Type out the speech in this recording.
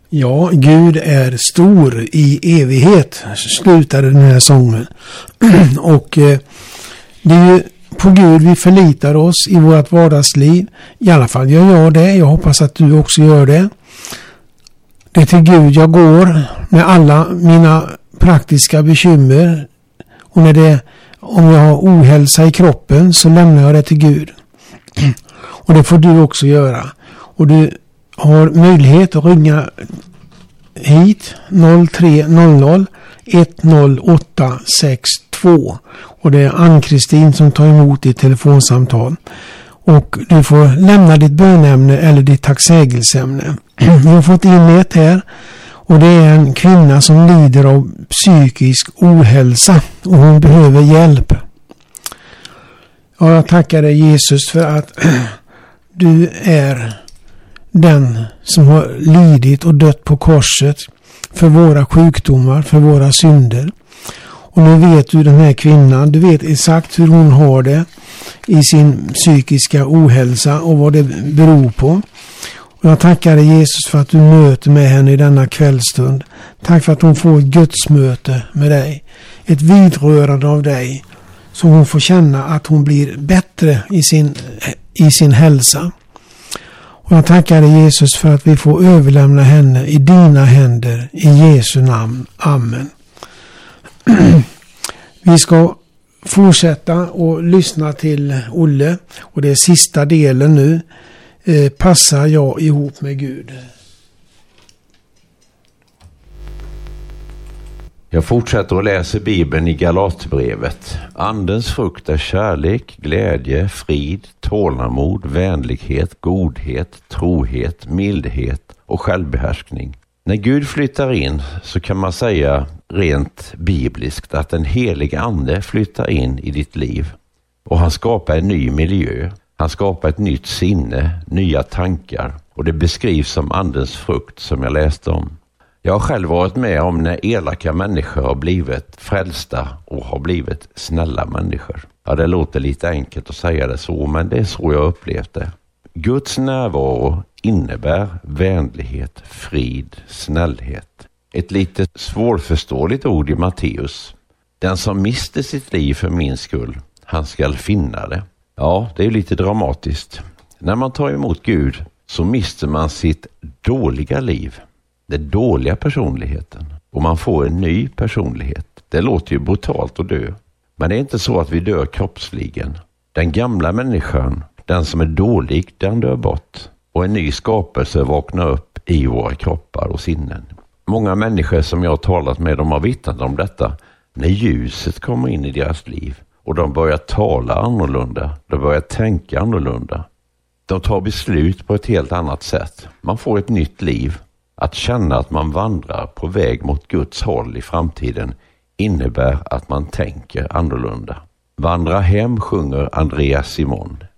Ja, Gud är stor i evighet, slutade den här sången. Och det är ju på Gud vi förlitar oss i vårt vardagsliv. I alla fall gör jag det. Jag hoppas att du också gör det. Det är till Gud jag går med alla mina praktiska bekymmer. Och om jag har ohälsa i kroppen så lämnar jag det till Gud. Och det får du också göra. Och du har möjlighet att ringa hit 0300 10862. Och det är Ann-Kristin som tar emot ditt telefonsamtal. Och du får lämna ditt bönämne eller ditt tacksägelseämne. Vi har fått in ett här. Och det är en kvinna som lider av psykisk ohälsa. Och hon behöver hjälp. Ja, jag tackar dig Jesus för att du är den som har lidit och dött på korset för våra sjukdomar, för våra synder. Och nu vet du den här kvinnan, du vet exakt hur hon har det i sin psykiska ohälsa och vad det beror på. Och jag tackar dig Jesus för att du möter med henne i denna kvällstund. Tack för att hon får ett Gudsmöte med dig. Ett vidrörande av dig. Så hon får känna att hon blir bättre i sin hälsa. Och jag tackar dig Jesus för att vi får överlämna henne i dina händer. I Jesu namn. Amen. Vi ska fortsätta och lyssna till Olle. Och det är sista delen nu. Passar jag ihop med Gud? Jag fortsätter att läsa Bibeln i Galatbrevet. Andens frukt är kärlek, glädje, frid, tålamod, vänlighet, godhet, trohet, mildhet och självbehärskning. När Gud flyttar in så kan man säga rent bibliskt att en helig ande flyttar in i ditt liv. Och han skapar en ny miljö. Han skapar ett nytt sinne, nya tankar. Och det beskrivs som andens frukt som jag läste om. Jag har själv varit med om när elaka människor har blivit frälsta och har blivit snälla människor. Ja, det låter lite enkelt att säga det så, men det är så jag upplevt det. Guds närvaro innebär vänlighet, frid, snällhet. Ett lite svårförståeligt ord i Matteus. Den som mister sitt liv för min skull, han skall finna det. Ja, det är lite dramatiskt. När man tar emot Gud så mister man sitt dåliga liv. Den dåliga personligheten. Och man får en ny personlighet. Det låter ju brutalt att dö. Men det är inte så att vi dör kroppsligen. Den gamla människan, den som är dålig, den dör bort. Och en ny skapelse vaknar upp i våra kroppar och sinnen. Många människor som jag har talat med, de har vittnat om detta. När ljuset kommer in i deras liv. Och de börjar tala annorlunda. De börjar tänka annorlunda. De tar beslut på ett helt annat sätt. Man får ett nytt liv. Att känna att man vandrar på väg mot Guds håll i framtiden innebär att man tänker annorlunda. Vandra hem sjunger Andreas Simon.